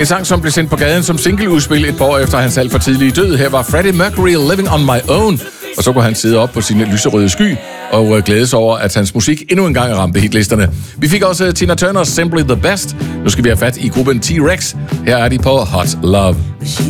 En sang, som blev sendt på gaden som singleudspil et par år efter hans alt for tidlige død. Her var Freddie Mercury, Living on My Own. Og så kunne han sidde op på sine lyserøde sky og glæde sig over, at hans musik endnu en gang ramte hitlisterne. Vi fik også Tina Turner, Simply the Best. Nu skal vi have fat i gruppen T-Rex. Her er de på Hot Love.